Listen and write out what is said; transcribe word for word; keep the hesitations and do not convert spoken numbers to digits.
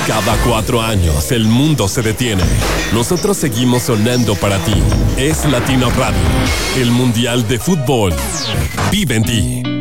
Cada cuatro años el mundo se detiene. Nosotros seguimos sonando para ti. Es Latino Radio, el Mundial de Fútbol. Vive en ti.